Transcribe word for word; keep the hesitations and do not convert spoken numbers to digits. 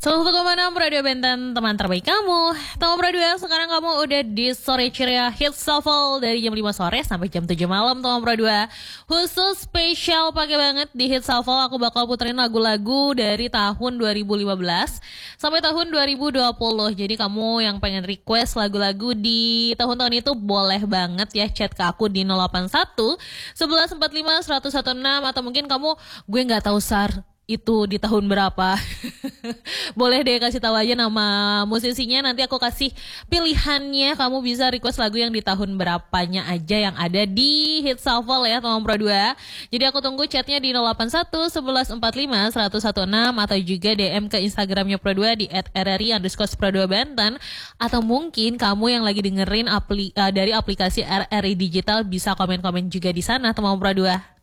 seratus satu koma enam Radio Banten, teman terbaik kamu. Teman Pro dua, sekarang kamu udah di sore ceria Hits Shuffle dari jam lima sore sampai jam tujuh malam, teman Pro dua. Khusus spesial pakai banget di Hits Shuffle, aku bakal puterin lagu-lagu dari tahun dua ribu lima belas sampai tahun dua ribu dua puluh. Jadi kamu yang pengen request lagu-lagu di tahun-tahun itu boleh banget ya chat ke aku di nol delapan satu sebelas empat puluh lima seratus enam belas, atau mungkin kamu gue nggak tahu Sar itu di tahun berapa. Boleh deh kasih tahu aja nama musisinya, nanti aku kasih pilihannya. Kamu bisa request lagu yang di tahun berapanya aja yang ada di Hits Shuffle ya teman Pro dua. Jadi aku tunggu chatnya di nol delapan satu sebelas empat puluh lima seratus enam belas, atau juga D M ke Instagramnya Pro dua di et r r i underscore pro dua banten. Atau mungkin kamu yang lagi dengerin apli, uh, dari aplikasi R R I Digital bisa komen-komen juga di sana teman Pro dua.